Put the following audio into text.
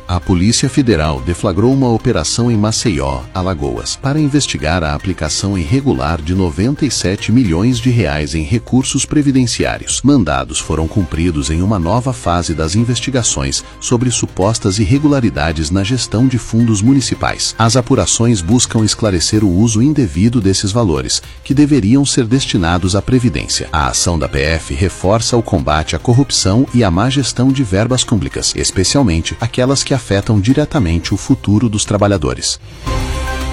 A Polícia Federal deflagrou uma operação em Maceió, Alagoas, para investigar a aplicação irregular de R$97 milhões em recursos previdenciários. Mandados foram cumpridos em uma nova fase das investigações sobre supostas irregularidades na gestão de fundos municipais. As apurações buscam esclarecer o uso indevido desses valores, que deveriam ser destinados à Previdência. A ação da PF reforça o combate à corrupção e à má gestão de verbas públicas, especialmente aquelas que afetam diretamente o futuro dos trabalhadores.